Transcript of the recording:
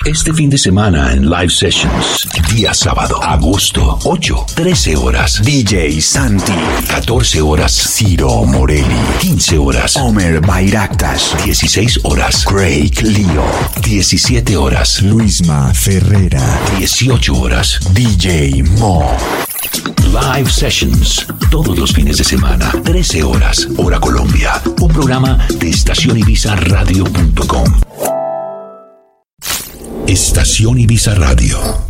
Este fin de semana en Live Sessions. Día sábado, agosto 8, 13 horas. DJ Santi. 14 horas. Ciro Morelli. 15 horas. Omer Bayraktas. 16 horas. Craig Leo. 17 horas. Luisma Ferrera. 18 horas. DJ Mo. Live Sessions, todos los fines de semana, 13 horas, hora Colombia. Un programa de estacionibizaradio.com. Estación Ibiza Radio.